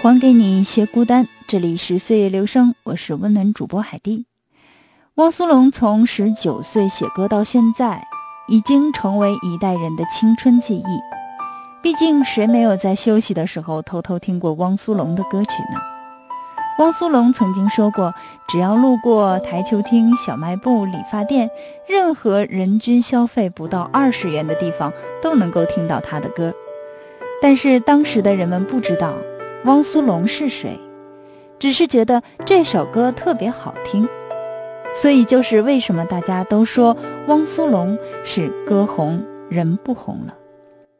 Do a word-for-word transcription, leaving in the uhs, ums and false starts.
还给你一些孤单，这里是岁月流声，我是温暖主播海蒂。汪苏泷从十九岁写歌到现在，已经成为一代人的青春记忆。毕竟谁没有在休息的时候偷偷听过汪苏泷的歌曲呢？汪苏泷曾经说过，只要路过台球厅、小卖部、理发店，任何人均消费不到二十元的地方都能够听到他的歌。但是当时的人们不知道汪苏泷是谁，只是觉得这首歌特别好听，所以就是为什么大家都说汪苏泷是歌红人不红了。